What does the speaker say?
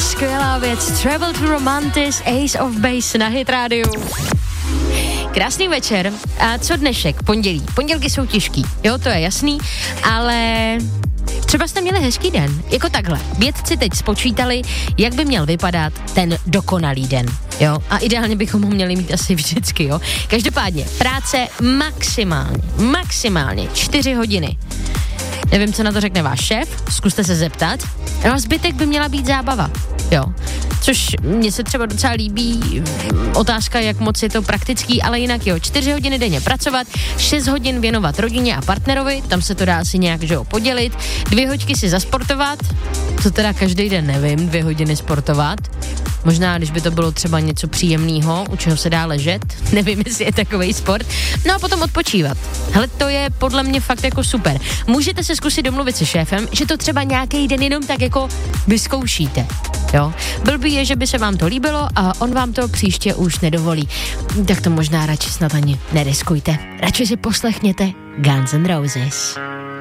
skvělá věc. Travel to Romantis, Ace of Base na Hit Radio. Krásný večer. A co dnešek? Pondělí. Pondělky jsou těžký, jo, to je jasný, ale třeba jste měli hezký den, jako takhle. Vědci teď spočítali, jak by měl vypadat ten dokonalý den, jo. A ideálně bychom ho měli mít asi vždycky, jo. Každopádně, práce maximálně 4 hodiny. Nevím, co na to řekne váš šéf, zkuste se zeptat. No a zbytek by měla být zábava, jo. Což mně se třeba docela líbí, otázka, jak moc je to praktický, ale jinak jo, 4 hodiny denně pracovat, 6 hodin věnovat rodině a partnerovi, tam se to dá asi nějak, že jo, podělit, 2 hoďky si zasportovat, to teda každý den nevím, 2 hodiny sportovat, možná, když by to bylo třeba něco příjemného, u čeho se dá ležet, nevím, jestli je takovej sport, no a potom odpočívat. Hele, to je podle mě fakt jako super. Můžete se zkusit domluvit se šéfem, že to třeba nějaký den jenom tak jako vyzkoušíte, jo. Blbý je, že by se vám to líbilo a on vám to příště už nedovolí. Tak to možná radši snad ani neriskujte. Radši si poslechněte Guns N' Roses.